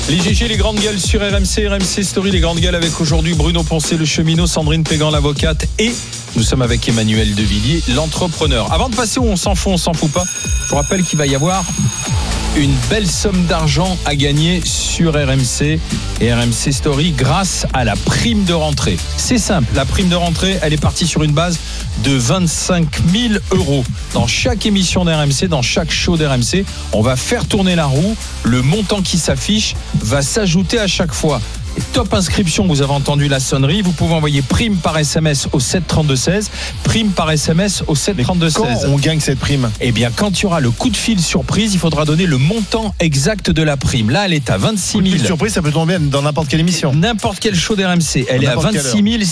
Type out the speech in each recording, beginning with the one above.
Les GG, les grandes gueules sur RMC Story, les grandes gueules avec aujourd'hui Bruno Poncet, le cheminot, Sandrine Pégan, l'avocate, et nous sommes avec Emmanuel Devilliers, l'entrepreneur. Avant de passer où on s'en fout pas, je vous rappelle qu'il va y avoir une belle somme d'argent à gagner sur RMC et RMC Story grâce à la prime de rentrée. C'est simple, la prime de rentrée, elle est partie sur une base de 25 000 €. Dans chaque émission d'RMC, dans chaque show d'RMC, on va faire tourner la roue. Le montant qui s'affiche va s'ajouter à chaque fois. Et top inscription, vous avez entendu la sonnerie. Vous pouvez envoyer prime par SMS au 732-16, prime par SMS au 732-16. Quand on gagne cette prime ? Eh bien, quand il y aura le coup de fil surprise, il faudra donner le montant exact de la prime. Là, elle est à 26 000. Coup de fil surprise, ça peut tomber dans n'importe quelle émission. N'importe quel show d'RMC. Elle est à 26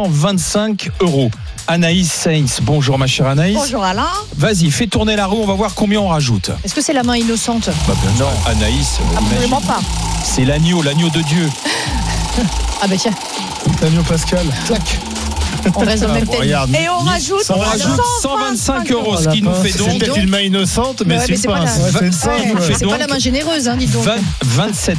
625 €. Anaïs Sainz, bonjour ma chère Anaïs. Bonjour Alain. Vas-y, fais tourner la roue, on va voir combien on rajoute. Est-ce que c'est la main innocente ? Non, Anaïs, Absolument pas. c'est l'agneau de Dieu. Ah bah tiens, Daniel Pascal, clac. on reste dans le même thème. Regarde. Et on rajoute 125 €, ce qui nous fait C'est donc peut-être une main innocente, mais Ouais, c'est mais une pince. Ouais, c'est une pince, Ouais, ouais. c'est pas la main généreuse, hein, dites donc. 27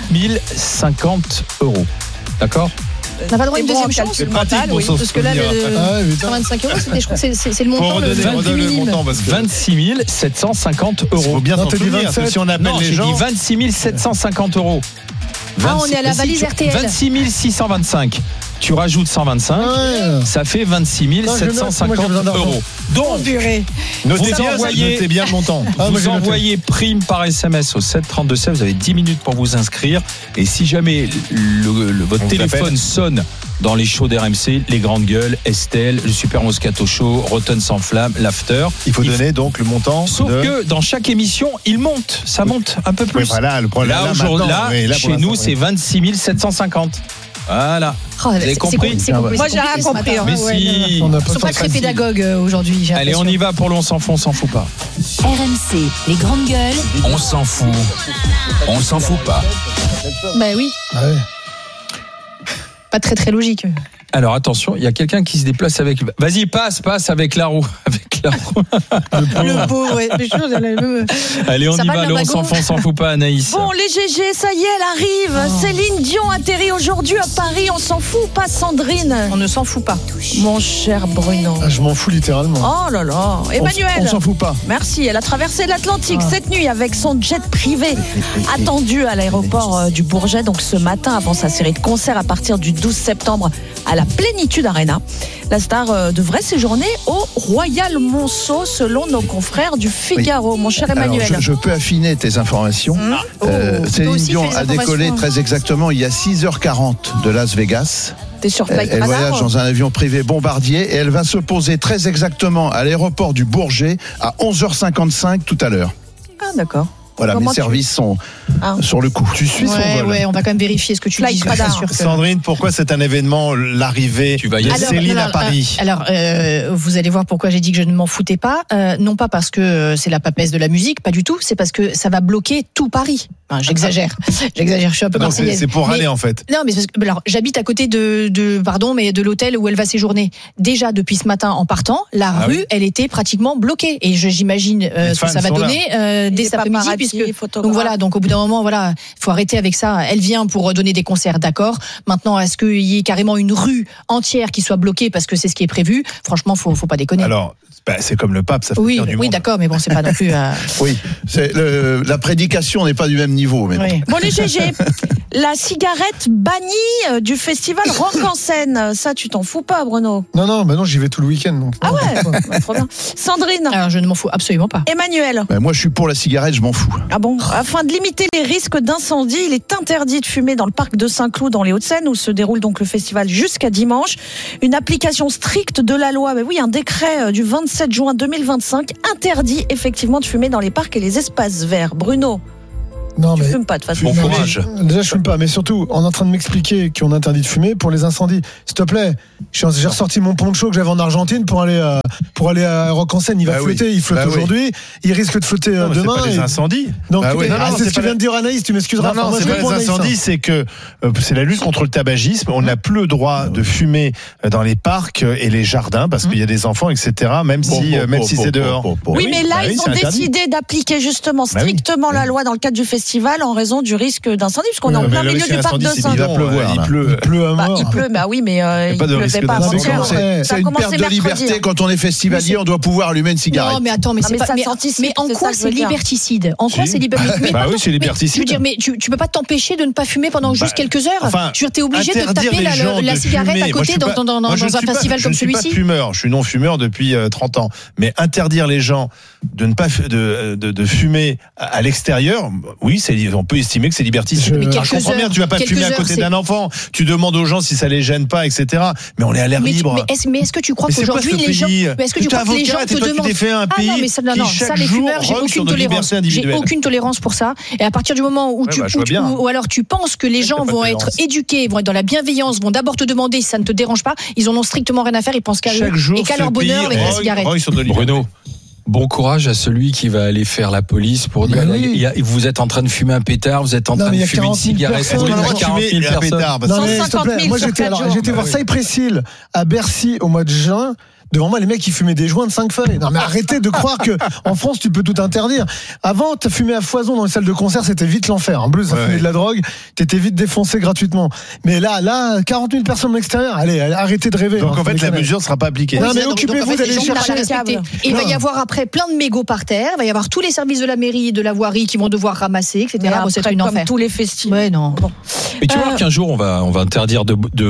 050 €. D'accord ? On n'a pas le droit à une Et bon, deuxième en chance. C'est pratique pour s'en Parce que là, souvenir. Ah ouais, putain. 125 €, c'était, je crois que c'est le Faut montant le redonner plus le minime. montant parce que 26 750 il faut €. bien Non, s'en t'as dit souvenir. 27. Si on appelle Non, les j'ai gens. dit 26 750 €. Ah, on est à la valise RTL. 26 625. Tu rajoutes 125, Ouais. ça fait 26 750 Moi, j'ai besoin d'argent. €. Donc, Notez Vous bien le montant. Ah, moi, vous j'ai noté. envoyez prime par SMS au 732-16, vous avez 10 minutes pour vous inscrire. Et si jamais votre On vous téléphone appelle. sonne dans les shows d'RMC, les grandes gueules, Estelle, le Super Moscato Show, Rotten sans flamme, l'After. Il faut donner donc le montant. Sauf que dans chaque émission, ça monte un peu plus. Oui, voilà, le problème. Là, aujourd'hui, maintenant, oui, là, pour chez nous, l'instant, c'est 26 750. Voilà. Oh, Vous avez compris ? Moi, j'ai rien compris. Mais si. On n'a Ils sont pas très pédagogues aujourd'hui, j'ai Allez, on y va pour le on s'en fout pas. RMC, les grandes gueules. On s'en fout. On s'en fout pas. Bah oui, Ouais. pas très très logique. Alors attention, il y a quelqu'un qui se déplace avec. Vas-y, passe avec la roue. Avec la roue. Le pauvre, ouais. Allez, on Ça y va, va, le le on wagon s'en fout pas, Anaïs. Bon, les GG, ça y est, elle arrive. Céline Dion atterrit aujourd'hui à Paris. On s'en fout, pas Sandrine. On ne s'en fout pas. Mon cher Bruno. Ah, je m'en fous littéralement. Oh là là. Emmanuel. On s'en fout pas. Merci. Elle a traversé l'Atlantique cette nuit avec son jet privé attendu à l'aéroport du Bourget. Donc ce matin, avant sa série de concerts à partir du 12 septembre à la Plénitude Arena. La star devrait séjourner au Royal Monceau selon nos confrères du Figaro. Mon cher Emmanuel. Alors, je peux affiner tes informations. Céline aussi, Dion fais les a décollé informations. très exactement il y a 6h40 de Las Vegas. T'es sur Flight Elle Radar. voyage dans un avion privé Bombardier et elle va se poser très exactement à l'aéroport du Bourget à 11h55 tout à l'heure. Ah, d'accord. Voilà, Comment mes services sont sur le coup. Tu suis son vol. Ouais, on va quand même vérifier ce que tu Flight dis. Je suis pas Radar. sûre que- Sandrine, pourquoi c'est un événement, l'arrivée Tu vas y de aller. Céline à Paris? Alors, vous allez voir pourquoi j'ai dit que je ne m'en foutais pas. Non pas parce que c'est la papesse de la musique, pas du tout. C'est parce que ça va bloquer tout Paris. Enfin, j'exagère. Je suis un peu Non, marseillaise. c'est pour Mais- aller en fait. Non, mais c'est parce que, alors, j'habite à côté de l'hôtel où elle va séjourner. Déjà, depuis ce matin, en partant, la rue, elle était pratiquement bloquée. Et j'imagine ce fans que ça va sont là. donner dès Des cet après-midi, paparazzi, puisque photographes. donc voilà. Donc au bout d'un moment, voilà, faut arrêter avec ça. Elle vient pour donner des concerts, d'accord. Maintenant, est-ce qu'il y ait carrément une rue entière qui soit bloquée parce que c'est ce qui est prévu? Franchement, faut pas déconner. Alors, c'est comme le pape, ça fait oui, faire du oui, monde. d'accord, mais bon, c'est pas non plus. Oui, la prédication n'est pas du même niveau. Mais bon. Oui. Bon, les GG, la cigarette bannie du festival Rock en scène. Ça, tu t'en fous pas, Bruno? Non, j'y vais tout le week-end. Donc. Ah ouais, bah, trop bien. Sandrine, Alors, je ne m'en fous absolument pas. Emmanuel. Ben, moi, je suis pour la cigarette, je m'en fous. Ah bon? Afin de limiter les risques d'incendie, il est interdit de fumer dans le parc de Saint-Cloud dans les Hauts-de-Seine où se déroule donc le festival jusqu'à dimanche. Une application stricte de la loi. Ben oui, un décret du 27 juin 2025 interdit effectivement de fumer dans les parcs et les espaces verts. Bruno, Non, tu mais. fumes pas de toute façon. Bon Non, courage. mais déjà, je fume pas, mais surtout, on est en train de m'expliquer qu'on interdit de fumer pour les incendies. S'il te plaît, j'ai ressorti mon poncho que j'avais en Argentine pour aller à Rock en Seine. Il va Bah oui. flotter, il flotte Bah oui. aujourd'hui, il risque de flotter Non, mais demain. c'est pas des incendies. Donc, Bah oui. Non, c'est ce c'est que pas vient de dire Anaïs, tu m'excuseras. Non, Moi, c'est je pas réponds à les Anaïs, incendies, hein. c'est que c'est la lutte contre le tabagisme. On n'a plus le droit de fumer dans les parcs et les jardins parce qu'il y a des enfants, etc. Même si c'est dehors. Oui, mais là, Bah oui, ils c'est ont interdit. décidé d'appliquer justement Bah oui. strictement la loi dans le cadre du festival. festival en raison du risque d'incendie, puisqu'on est en plein milieu du parc de Il va pleuvoir. Il pleut. Il pleut à mort. Il pleut, bah oui, mais il pas de pleuvait risque pas d'incendie. avant-hier. C'est une perte de liberté. Quand on est festivalier, on doit pouvoir allumer une cigarette. Non, mais attends, mais Non, c'est mais pas. ça Mais s'anticipe, en c'est quoi ça que je veux c'est dire. liberticide? En quoi Si. c'est liberticide? Bah oui, c'est liberticide. Je veux dire, mais tu peux pas t'empêcher de ne pas fumer pendant juste quelques heures. enfin, Je veux dire, t'es obligé de interdire taper les gens la de cigarette fumer. à Moi, côté je suis pas- dans moi, je un suis pas- festival comme Je suis pas celui-ci. fumeur. Je suis non fumeur depuis 30 ans. Mais interdire les gens de ne pas de fumer à l'extérieur, oui, on peut estimer que c'est liberticide. Mais Alors, je comprends bien, tu vas pas quelques fumer à heures, côté c'est- d'un enfant. Tu demandes aux gens si ça les gêne pas, etc. Mais on est à l'air libre. Mais est-ce que tu crois Mais c'est quoi qu'aujourd'hui ce les gens, pays? mais est-ce que tu T'es crois que les gens avocate te et toi, tu demandent t'es fait un pays non, mais ça, non, qui non, chaque ça les jour fumeurs, j'ai rogne sur aucune nos tolérance. libertés individuelles. J'ai aucune tolérance pour ça. Et à partir du moment où Ouais, bah, je vois bien. ou alors tu penses que les gens t'as pas de vont être tolérance. éduqués, vont être dans la bienveillance, vont d'abord te demander si ça ne te dérange pas, ils en ont strictement rien à faire, ils pensent qu'à eux Chaque jour, et qu'à ce leur bonheur pays avec la rogne cigarette. sur nos libertés. Bruno, bon courage à celui qui va aller faire la police pour dire Mais oui. vous êtes en train de fumer un pétard, vous êtes en Non, train mais il y de a fumer une 40 000 cigarette. personnes. Est-ce qu'on On a a 40 000 fumé un personnes pétard, parce que- Non, mais s'il te 150 000 plaît, moi sur j'étais 4 jours. j'étais voir Cypress Hill à Bercy au mois de juin. Devant moi, les mecs, ils fumaient des joints de 5 feuilles. Non, mais arrêtez de croire que en France, tu peux tout interdire. Avant, t'as fumé à foison dans les salles de concert, c'était vite l'enfer. En plus, ça fumait de la drogue, t'étais vite défoncé gratuitement. Mais là, 40 000 personnes à l'extérieur. Allez, arrêtez de rêver. Donc hein, en fait, la déconner. mesure ne sera pas appliquée. Non, mais Donc, occupez-vous en fait, d'aller les gens vont chercher. la respecter. Et il va y avoir après plein de mégots par terre, il va y avoir tous les services de la mairie et de la voirie qui vont devoir ramasser, etc. Mais Bon, c'est après, une comme enfer. tous les festivals. Ouais, non. Mais tu vois qu'un jour on va interdire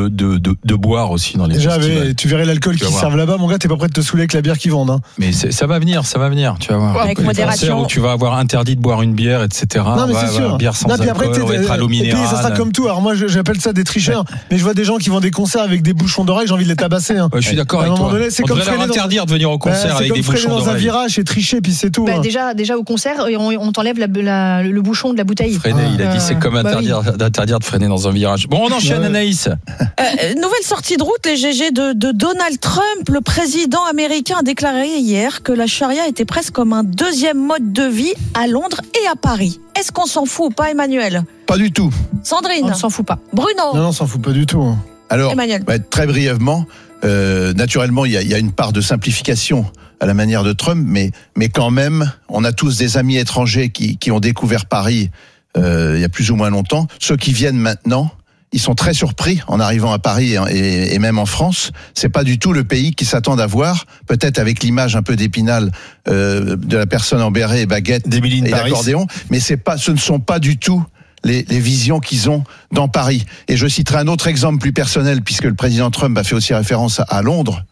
de boire aussi dans les Déjà, festivals. mais tu verrais l'alcool Tu vas qui voir. servent là-bas, mon gars, t'es pas prêt de te saouler avec la bière qu'ils vendent. Hein. Mais ça va venir, tu vas voir. Avec Les modération. concerts où tu vas avoir interdit de boire une bière, etc. Non, mais On va c'est avoir sûr. bière sans Non, puis alcool, après, on va être à l'eau et puis, minérale. ça sera comme tout. Alors moi, j'appelle ça des tricheurs. Mais je vois des gens qui vendent des concerts avec des bouchons d'oreille, j'ai envie de les tabasser. Hein. Ouais, je suis d'accord À un avec moment toi. donné, c'est On comme devrait leur freiner dans- interdire de venir au concert C'est avec comme des freiner bouchons dans un d'oreille. virage et tricher, puis c'est tout. Bah, hein. déjà au concert, on t'enlève le bouchon de la bouteille. Freiner, il a dit c'est comme Bah oui. d'interdire de freiner dans un virage. Bon, on enchaîne, Ouais. Anaïs. Nouvelle sortie de route, les GG de Donald Trump. Le président américain a déclaré hier que la charia était presque comme un deuxième mode de vie à Londres et à Paris. Est-ce qu'on s'en fout ou pas, Emmanuel? Pas du tout. Sandrine? On ne s'en fout pas. Bruno? Non, on s'en fout pas du tout. hein. Alors, Emmanuel. très brièvement, naturellement, il y a une part de simplification à la manière de Trump, mais quand même, on a tous des amis étrangers qui ont découvert Paris il y a plus ou moins longtemps. Ceux qui viennent maintenant, ils sont très surpris en arrivant à Paris et même en France. C'est pas du tout le pays qu'ils s'attendent à voir. Peut-être avec l'image un peu d'Épinal de la personne en béret et baguette d'Émilie et Paris. d'accordéon, mais ce ne sont pas du tout les visions qu'ils ont dans Paris. Et je citerai un autre exemple plus personnel, puisque le président Trump a fait aussi référence à Londres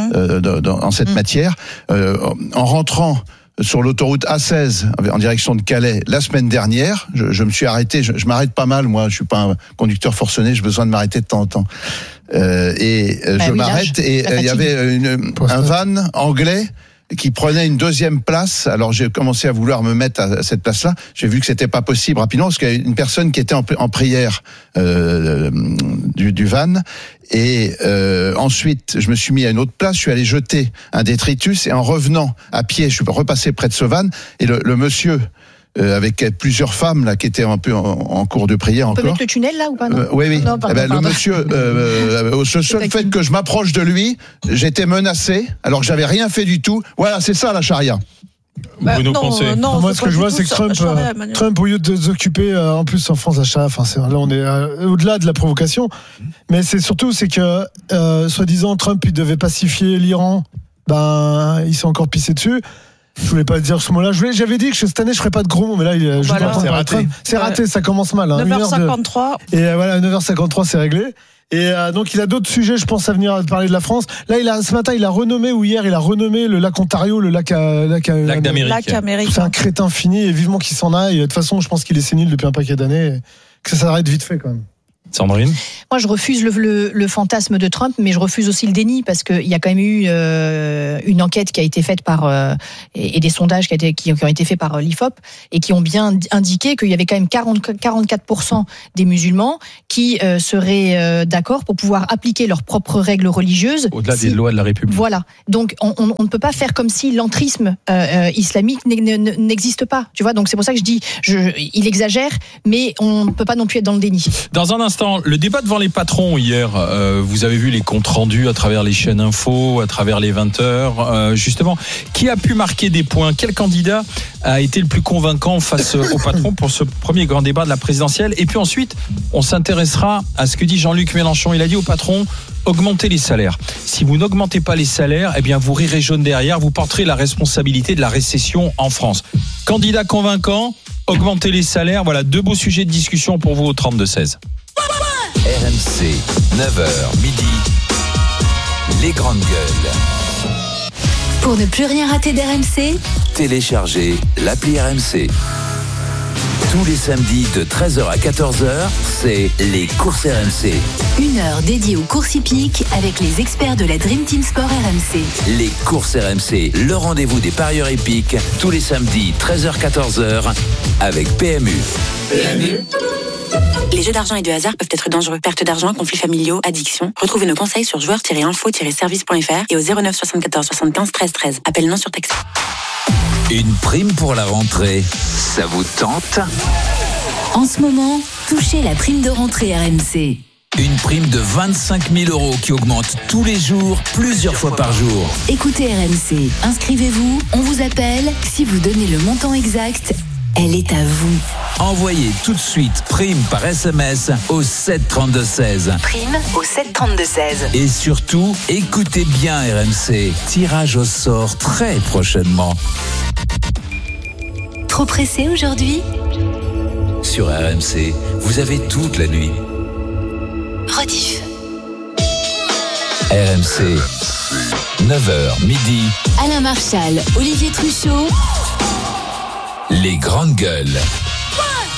en cette matière. En rentrant sur l'autoroute A16 en direction de Calais la semaine dernière, je me suis arrêté, je m'arrête pas mal, moi je suis pas un conducteur forcené, j'ai besoin de m'arrêter de temps en temps. Je m'arrête et il y avait un van anglais qui prenait une deuxième place. Alors j'ai commencé à vouloir me mettre à cette place-là. J'ai vu que c'était pas possible rapidement parce qu'il y a une personne qui était en prière du van. Et ensuite, je me suis mis à une autre place. Je suis allé jeter un détritus et en revenant à pied, je suis repassé près de ce van et le monsieur avec plusieurs femmes là qui étaient un peu en cours de prière On peut encore. mettre le tunnel là ou pas non Oui. Non, pardon, Eh ben, pardon. le monsieur, au seul fait que je m'approche de lui, j'étais menacé, alors que j'avais rien fait du tout. Voilà, c'est ça la charia. Bruno Poncet. non, Moi, c'est ce pas que je du vois, tout c'est que ça, Trump, charia, Emmanuel. Trump, au lieu de s'occuper, en plus en France, achat, enfin, là, on est au-delà de la provocation. Mais c'est surtout, c'est que, soi-disant, Trump, il devait pacifier l'Iran. Ben, il s'est encore pissé dessus. Je voulais pas dire ce mot-là. J'avais dit que cette année, je ferais pas de gros mots, mais là, je Voilà. vais pas C'est raté. C'est raté, ça commence mal. Hein. 9h53. Et voilà, 9h53, c'est réglé. Et donc il a d'autres sujets, je pense, à venir à parler de la France. Là, ce matin, il a renommé, ou hier, il a renommé le lac Ontario, le lac d'Amérique. Lac Amérique. C'est un crétin fini et vivement qu'il s'en aille. De toute façon, je pense qu'il est sénile depuis un paquet d'années. Et que ça s'arrête vite fait quand même. Sandrine. Moi, je refuse le fantasme de Trump, mais je refuse aussi le déni parce qu'il y a quand même eu une enquête qui a été faite par et des sondages qui ont été faits par l'IFOP et qui ont bien indiqué qu'il y avait quand même 44% des musulmans qui seraient d'accord pour pouvoir appliquer leurs propres règles religieuses. Au-delà des lois de la République. Voilà. Donc, on ne peut pas faire comme si l'entrisme islamique n'existe pas. Tu vois. Donc, c'est pour ça que je dis, il exagère, mais on ne peut pas non plus être dans le déni. Dans un instant, instant, le débat devant les patrons hier, vous avez vu les comptes rendus à travers les chaînes info, à travers les 20h. Justement, qui a pu marquer des points? Quel candidat a été le plus convaincant face aux patrons pour ce premier grand débat de la présidentielle? Et puis ensuite, on s'intéressera à ce que dit Jean-Luc Mélenchon. Il a dit aux patrons: augmentez les salaires. Si vous n'augmentez pas les salaires, eh bien vous rirez jaune derrière, vous porterez la responsabilité de la récession en France. Candidat convaincant, augmenter les salaires, voilà 2 beaux sujets de discussion pour vous au 32-16. RMC, 9h midi, les grandes gueules. Pour ne plus rien rater d'RMC, Téléchargez l'appli RMC. Tous les samedis de 13h à 14h, c'est les courses RMC. 1 heure dédiée aux courses hippiques avec les experts de la Dream Team Sport RMC. Les courses RMC, le rendez-vous des parieurs hippiques, tous les samedis 13h-14h avec PMU. Les jeux d'argent et de hasard peuvent être dangereux. Perte d'argent, conflits familiaux, addiction. Retrouvez nos conseils sur joueurs-info-service.fr et au 09 74 75 13 13. Appel non surtaxé. Une prime pour la rentrée, ça vous tente? En ce moment, touchez la prime de rentrée RMC. Une prime de 25 000 € qui augmente tous les jours, plusieurs fois par jour. Écoutez RMC, inscrivez-vous, on vous appelle. Si vous donnez le montant exact, elle est à vous. Envoyez tout de suite prime par SMS au 7 32 16. Prime au 7 32 16. Et surtout, écoutez bien RMC. Tirage au sort très prochainement. Trop pressé aujourd'hui? Sur RMC, vous avez toute la nuit. Rediff. RMC, 9h midi. Alain Marchal, Olivier Truchot. Les grandes gueules.